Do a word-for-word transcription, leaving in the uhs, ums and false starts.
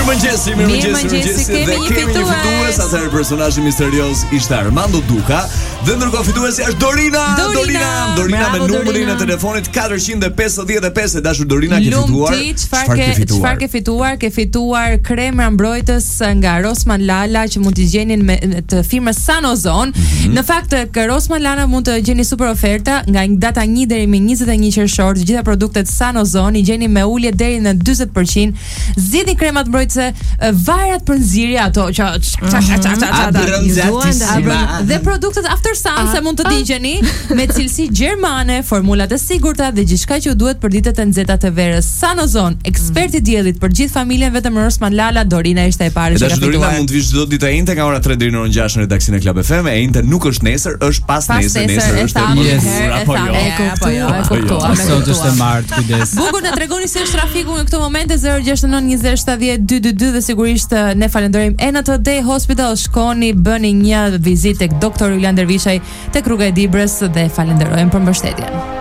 Mirëmëngjesi, mirëmëngjesi, mirëmëngjesi. Dhe kemi një fitues, atëherë personazhi misterioz ishte Armando Duka, dhe ndërkohë fituesi është Dorina. Dorina, Dorina me numrin e telefonit katërqind e pesëdhjetë e pesë. Dashur Dorina, ke fituar. Çfarë ke çfarë ke fituar? Ke fituar kremra mbrojtës nga Rossmann Lala që mund t'i gjenin me të firmës Sanozon. Mm-hmm. Në fakt, kë Rossmann Lala mund të gjeni super oferta nga data një deri me njëzet e një qershor. Të gjitha produktet Sanozon i gjeni me ulje deri në dyzet përqind. Zgjidhni kremat mbrojtëse, varet për nxirje ato që dhe produktet After Sun se mund të digjeni me cilësi gjermane, formulat e sigurta dhe gjithçka që duhet për ditët e nxehta të verës. Sanozon, eksperti i diellit për gjithë familjen, vetëm Rossmann Lala. Dorina ishte e parë që ka fituar. Dorina mund të vish çdo ditë e njëjtë nga ora tre deri në orën gjashtë në redaksin e Club F M. E njëjtë nuk është nesër, është pas nesër, nesër është apo jo. Apo jo, e kuptova. Sot është e martë, kujdes. Bukur, na tregoni si është trafiku në këtë moment. zero gjasht nënt njëzet shtatëdhjetë dyqindëdhjetë dhe sigurisht ne falenderojmë N T Day Hospital. Shkoni, bëni një vizitë tek doktor Ylan Dervishaj tek rruga e Dibrës dhe falenderojmë për mbështetjen.